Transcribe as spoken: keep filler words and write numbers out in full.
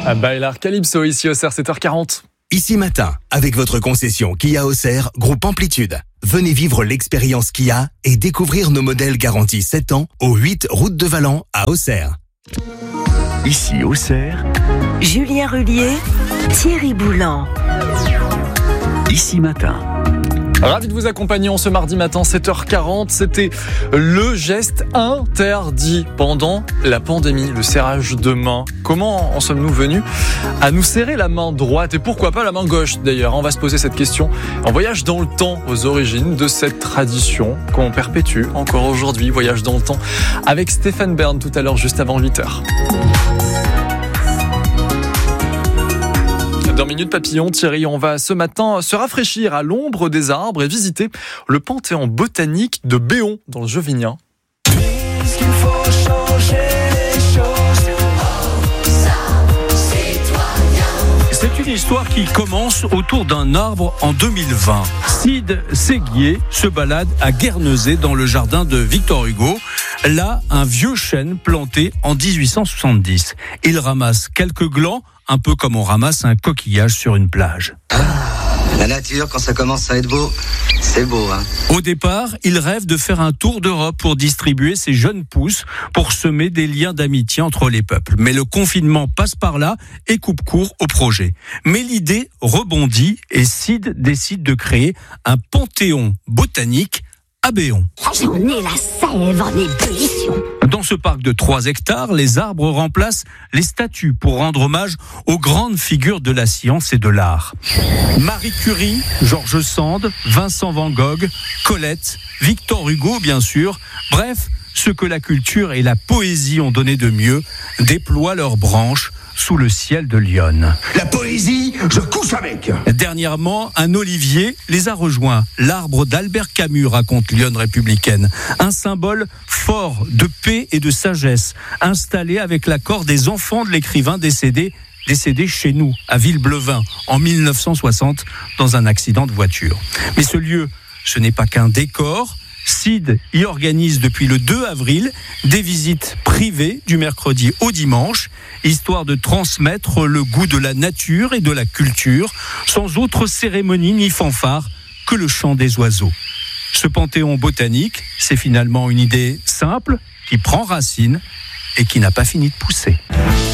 Ah, Bailar Calypso ici au C E R sept heures quarante. Ici Matin, avec votre concession Kia Auxerre, groupe Amplitude. Venez vivre l'expérience Kia et découvrir nos modèles garantis sept ans au huit route de Valent à Auxerre. Ici Auxerre, Julien Rullier, Thierry Boulan. Ici Matin. Ravi de vous accompagner en ce mardi matin, sept heures quarante. C'était le geste interdit pendant la pandémie, le serrage de main. Comment en sommes-nous venus à nous serrer la main droite et pourquoi pas la main gauche d'ailleurs? On va se poser cette question. On voyage dans le temps aux origines de cette tradition qu'on perpétue encore aujourd'hui. Voyage dans le temps avec Stéphane Bern tout à l'heure, juste avant huit heures. Dans Minute Papillon, Thierry, on va ce matin se rafraîchir à l'ombre des arbres et visiter le panthéon botanique de Béon dans le Jovinien. C'est une histoire qui commence autour d'un arbre en deux mille vingt. Sid Séguier se balade à Guernesey dans le jardin de Victor Hugo. Là, un vieux chêne planté en dix-huit cent soixante-dix. Il ramasse quelques glands, un peu comme on ramasse un coquillage sur une plage. Ah, la nature, quand ça commence à être beau, c'est beau, hein. Au départ, il rêve de faire un tour d'Europe pour distribuer ses jeunes pousses, pour semer des liens d'amitié entre les peuples. Mais le confinement passe par là et coupe court au projet. Mais l'idée rebondit et Sid décide de créer un panthéon botanique à Béon. J'en ai la sève en ébullition. Dans ce parc de trois hectares, les arbres remplacent les statues pour rendre hommage aux grandes figures de la science et de l'art. Marie Curie, George Sand, Vincent Van Gogh, Colette, Victor Hugo bien sûr, bref, ce que la culture et la poésie ont donné de mieux déploient leurs branches sous le ciel de Lyon. La poésie, je couche avec. Dernièrement, un olivier les a rejoints. L'arbre d'Albert Camus, raconte Lyon Républicaine. Un symbole fort de paix et de sagesse, installé avec l'accord des enfants de l'écrivain décédé, décédé chez nous, à Villeblevin, en mille neuf cent soixante, dans un accident de voiture. Mais ce lieu, ce n'est pas qu'un décor. Sid y organise depuis le deux avril des visites privées du mercredi au dimanche, histoire de transmettre le goût de la nature et de la culture, sans autre cérémonie ni fanfare que le chant des oiseaux. Ce panthéon botanique, c'est finalement une idée simple, qui prend racine et qui n'a pas fini de pousser.